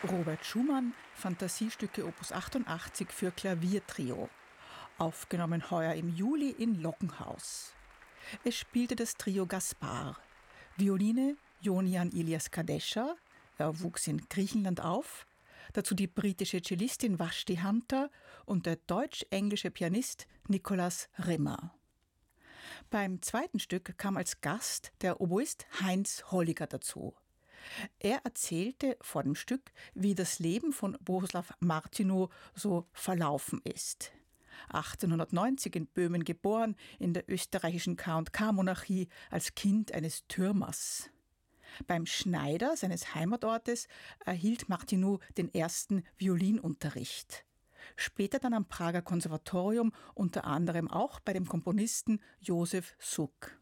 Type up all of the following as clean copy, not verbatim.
Robert Schumann, Fantasiestücke Opus 88 für Klaviertrio. Aufgenommen heuer im Juli in Lockenhaus. Es spielte das Trio Gaspar. Violine Jonian Ilias Kadesha, er wuchs in Griechenland auf. Dazu die britische Cellistin Vashti Hunter und der deutsch-englische Pianist Nikolaus Rimmer. Beim zweiten Stück kam als Gast der Oboist Heinz Holliger dazu. Er erzählte vor dem Stück, wie das Leben von Bohuslav Martinu so verlaufen ist. 1890 in Böhmen geboren, in der österreichischen K&K-Monarchie als Kind eines Türmers. Beim Schneider seines Heimatortes erhielt Martinu den ersten Violinunterricht. Später dann am Prager Konservatorium, unter anderem auch bei dem Komponisten Josef Suk.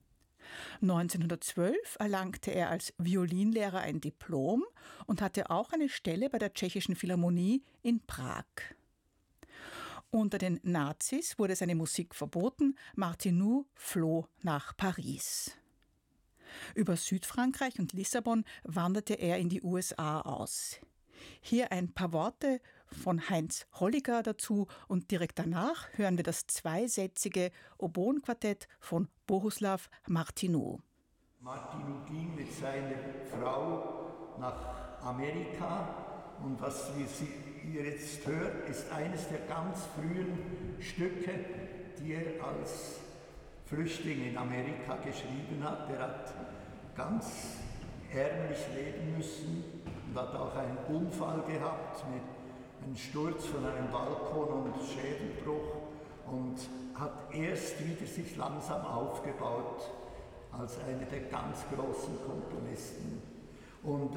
1912 erlangte er als Violinlehrer ein Diplom und hatte auch eine Stelle bei der Tschechischen Philharmonie in Prag. Unter den Nazis wurde seine Musik verboten, Martinu floh nach Paris. Über Südfrankreich und Lissabon wanderte er in die USA aus. Hier ein paar Worte von Heinz Holliger dazu und direkt danach hören wir das zweisätzige Oboenquartett von Bohuslav Martinu. Martinu ging mit seiner Frau nach Amerika und was ihr jetzt hört, ist eines der ganz frühen Stücke, die er als Flüchtling in Amerika geschrieben hat. Er hat ganz ärmlich leben müssen und hat auch einen Unfall gehabt mit einem Sturz von einem Balkon und Schädelbruch und hat erst wieder sich langsam aufgebaut als einer der ganz großen Komponisten. Und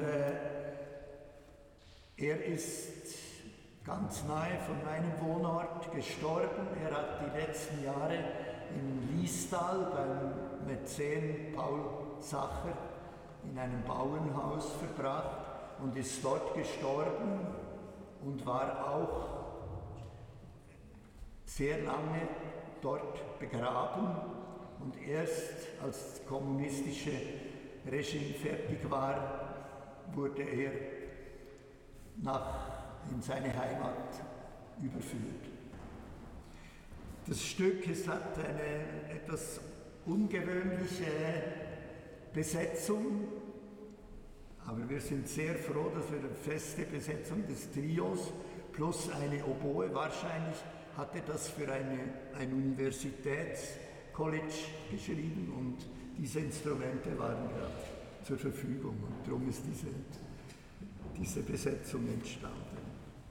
er ist ganz nahe von meinem Wohnort gestorben. Er hat die letzten Jahre in Liestal beim Mäzen Paul Sacher in einem Bauernhaus verbracht und ist dort gestorben und war auch sehr lange dort begraben. Und erst als das kommunistische Regime fertig war, wurde er in seine Heimat überführt. Das Stück hat eine etwas ungewöhnliche Besetzung, aber wir sind sehr froh, dass wir eine feste Besetzung des Trios plus eine Oboe, wahrscheinlich hat er das für ein Universitätscollege geschrieben und diese Instrumente waren gerade zur Verfügung und darum ist diese Besetzung entstanden.